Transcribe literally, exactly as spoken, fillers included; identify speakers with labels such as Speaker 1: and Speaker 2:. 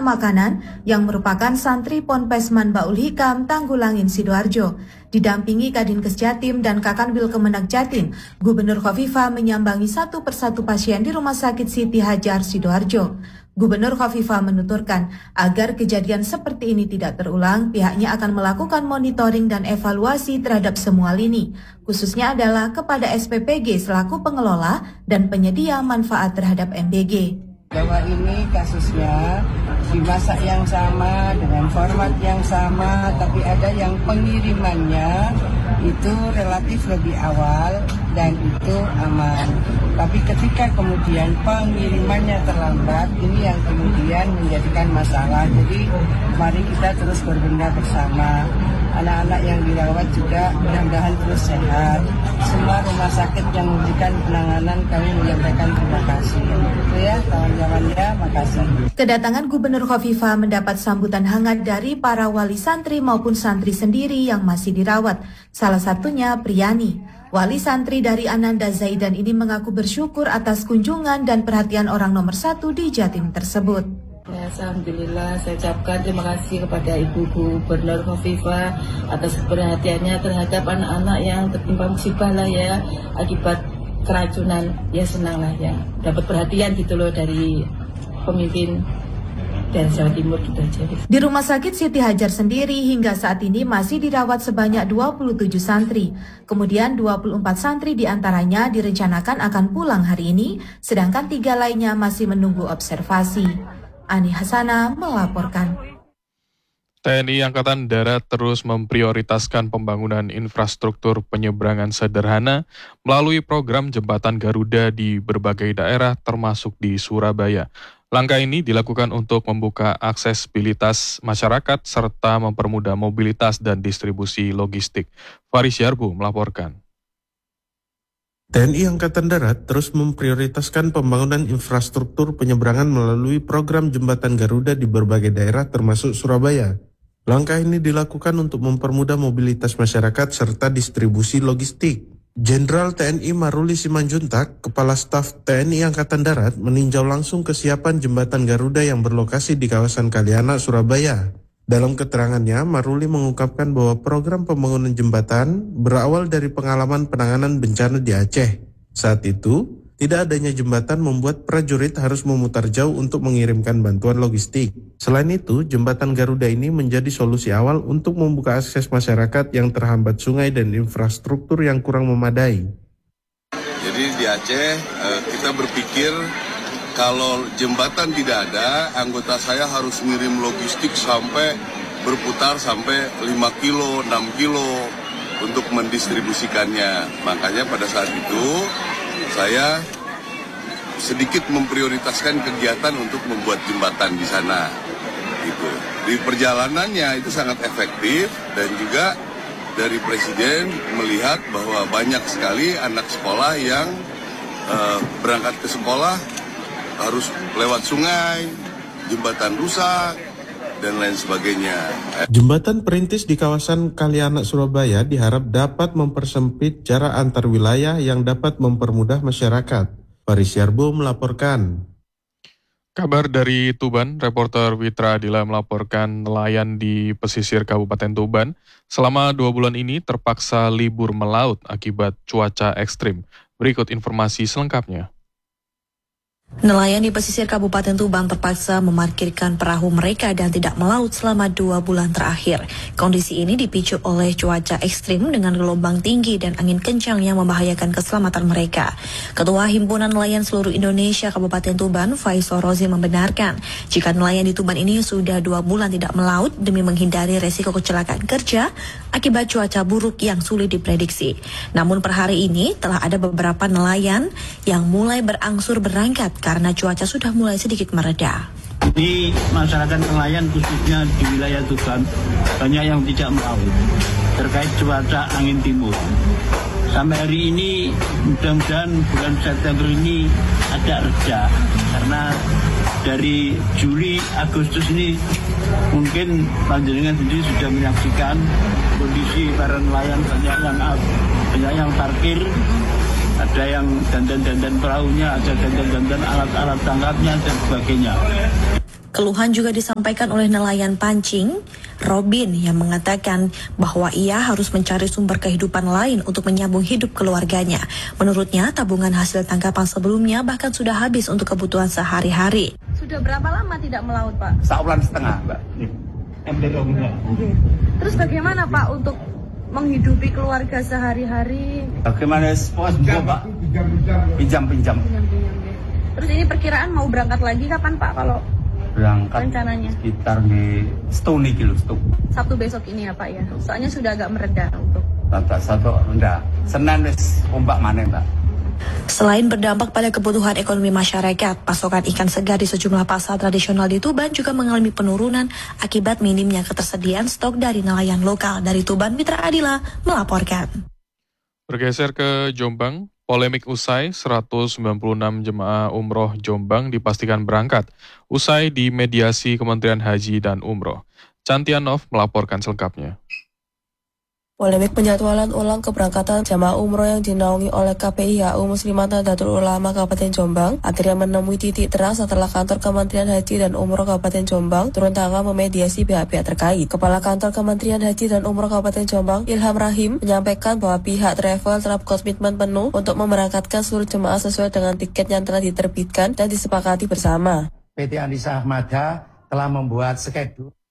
Speaker 1: makanan yang merupakan santri Ponpes Manbaul Hikam Tanggulangin Sidoarjo. Didampingi Kadinkes Jatim dan Kakanwil Kemenak Jatim, Gubernur Khofifah menyambangi satu persatu pasien di Rumah Sakit Siti Hajar Sidoarjo. Gubernur Khofifah menuturkan agar kejadian seperti ini tidak terulang, pihaknya akan melakukan monitoring dan evaluasi terhadap semua lini, khususnya adalah kepada S P P G selaku pengelola dan penyedia manfaat terhadap M B G.
Speaker 2: Bahwa ini kasusnya di masa yang sama dengan format yang sama, tapi ada yang pengirimannya itu relatif lebih awal dan itu aman. Tapi ketika kemudian pengirimannya terlambat, ini yang kemudian menjadikan masalah. Jadi mari kita terus berbenah bersama. Anak-anak yang dirawat juga mudah-mudahan terus sehat. Semua rumah sakit yang memberikan penanganan kami menyampaikan terima kasih. Itu ya kawan-kawan ya, makasih.
Speaker 1: Kedatangan Gubernur Khofifah mendapat sambutan hangat dari para wali santri maupun santri sendiri yang masih dirawat. Salah satunya Priyani. Wali santri dari Ananda Zaidan ini mengaku bersyukur atas kunjungan dan perhatian orang nomor satu di Jatim tersebut.
Speaker 3: Ya, Alhamdulillah saya ucapkan terima kasih kepada Ibu Gubernur Khofifah atas perhatiannya terhadap anak-anak yang tertimpa musibah lah ya, akibat keracunan. Ya senang lah ya, dapat perhatian gitu loh dari pemimpin dari Jawa Timur gitu aja.
Speaker 1: Di Rumah Sakit Siti Hajar sendiri hingga saat ini masih dirawat sebanyak dua puluh tujuh santri. Kemudian dua puluh empat santri diantaranya direncanakan akan pulang hari ini, sedangkan tiga lainnya masih menunggu observasi. Ani Hasana melaporkan.
Speaker 4: T N I Angkatan Darat terus memprioritaskan pembangunan infrastruktur penyeberangan sederhana melalui program Jembatan Garuda di berbagai daerah termasuk di Surabaya. Langkah ini dilakukan untuk membuka aksesibilitas masyarakat serta mempermudah mobilitas dan distribusi logistik. Faris Yarbu melaporkan.
Speaker 5: T N I Angkatan Darat terus memprioritaskan pembangunan infrastruktur penyeberangan melalui program Jembatan Garuda di berbagai daerah termasuk Surabaya. Langkah ini dilakukan untuk mempermudah mobilitas masyarakat serta distribusi logistik. Jenderal T N I Maruli Simanjuntak, Kepala Staf T N I Angkatan Darat, meninjau langsung kesiapan Jembatan Garuda yang berlokasi di kawasan Kalianak, Surabaya. Dalam keterangannya, Maruli mengungkapkan bahwa program pembangunan jembatan berawal dari pengalaman penanganan bencana di Aceh. Saat itu, tidak adanya jembatan membuat prajurit harus memutar jauh untuk mengirimkan bantuan logistik. Selain itu, Jembatan Garuda ini menjadi solusi awal untuk membuka akses masyarakat yang terhambat sungai dan infrastruktur yang kurang memadai.
Speaker 6: Jadi di Aceh, kita berpikir kalau jembatan tidak ada, anggota saya harus ngirim logistik sampai berputar sampai lima kilo, enam kilo untuk mendistribusikannya. Makanya pada saat itu saya sedikit memprioritaskan kegiatan untuk membuat jembatan di sana. Gitu. Di perjalanannya itu sangat efektif dan juga dari Presiden melihat bahwa banyak sekali anak sekolah yang uh, berangkat ke sekolah harus lewat sungai, jembatan rusak, dan lain sebagainya.
Speaker 5: Jembatan perintis di kawasan Kalianak, Surabaya diharap dapat mempersempit jarak antar wilayah yang dapat mempermudah masyarakat. Faris Yarbo melaporkan.
Speaker 4: Kabar dari Tuban, reporter Witra Adila melaporkan nelayan di pesisir Kabupaten Tuban selama dua bulan ini terpaksa libur melaut akibat cuaca ekstrim. Berikut informasi selengkapnya.
Speaker 7: Nelayan di pesisir Kabupaten Tuban terpaksa memarkirkan perahu mereka dan tidak melaut selama dua bulan terakhir. Kondisi ini dipicu oleh cuaca ekstrim dengan gelombang tinggi dan angin kencang yang membahayakan keselamatan mereka. Ketua Himpunan Nelayan Seluruh Indonesia Kabupaten Tuban, Faisal Rozi, membenarkan jika nelayan di Tuban ini sudah dua bulan tidak melaut demi menghindari resiko kecelakaan kerja akibat cuaca buruk yang sulit diprediksi. Namun per hari ini telah ada beberapa nelayan yang mulai berangsur berangkat karena cuaca sudah mulai sedikit mereda.
Speaker 8: Ini masyarakat nelayan khususnya di wilayah Tuban banyak yang tidak melaut terkait cuaca angin timur. Sampai hari ini mudah-mudahan bulan September ini ada reda karena dari Juli Agustus ini mungkin panjenengan sendiri sudah menyaksikan kondisi para nelayan banyak yang banyak yang parkir. Ada yang dandan-dandan perahunya, ada dandan-dandan alat-alat tangkapnya, dan sebagainya.
Speaker 7: Keluhan juga disampaikan oleh nelayan pancing, Robin, yang mengatakan bahwa ia harus mencari sumber kehidupan lain untuk menyambung hidup keluarganya. Menurutnya, tabungan hasil tangkapan sebelumnya bahkan sudah habis untuk kebutuhan sehari-hari.
Speaker 9: Sudah berapa lama tidak melaut, Pak?
Speaker 10: Sebulan setengah, Mbak.
Speaker 9: Oke. Terus bagaimana, Pak, untuk menghidupi keluarga sehari-hari?
Speaker 10: Bagaimana pos Pak? Pinjam-pinjam.
Speaker 9: Terus ini perkiraan mau berangkat lagi kapan, Pak, kalau
Speaker 10: berangkat
Speaker 9: rencananya?
Speaker 10: Sekitar di setuni kilo stuk.
Speaker 9: Sabtu besok ini ya, Pak, ya? Soalnya sudah agak mereda untuk...
Speaker 10: Tata satu rendah. Senin wis ombak mana, Mbak?
Speaker 7: Selain berdampak pada kebutuhan ekonomi masyarakat, pasokan ikan segar di sejumlah pasar tradisional di Tuban juga mengalami penurunan akibat minimnya ketersediaan stok dari nelayan lokal. Dari Tuban, Mitra Adila melaporkan.
Speaker 4: Bergeser ke Jombang, polemik usai, seratus sembilan puluh enam jemaah umroh Jombang dipastikan berangkat usai dimediasi Kementerian Haji dan Umroh. Cantianov melaporkan selengkapnya.
Speaker 11: Polemik penjadwalan ulang keberangkatan jamaah umroh yang dinaungi oleh K P I H U Muslimat Nahdlatul Ulama Kabupaten Jombang akhirnya menemui titik terang setelah kantor Kementerian Haji dan Umroh Kabupaten Jombang turun tangan memediasi pihak-pihak terkait. Kepala Kantor Kementerian Haji dan Umroh Kabupaten Jombang, Ilham Rahim, menyampaikan bahwa pihak travel telah komitmen penuh untuk memberangkatkan seluruh jemaah sesuai dengan tiket yang telah diterbitkan dan disepakati bersama.
Speaker 12: P T Anissa Ahmada telah membuat skedul